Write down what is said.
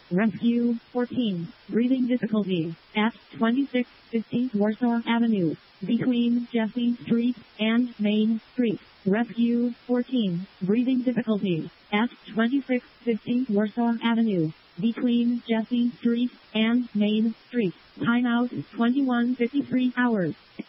Rescue 14. Breathing difficulty at 2615 Warsaw Avenue, between Jesse Street and Main Street. Rescue 14. Breathing difficulty at 2615 Warsaw Avenue, between Jesse Street and Main Street. Timeout 21:53 hours.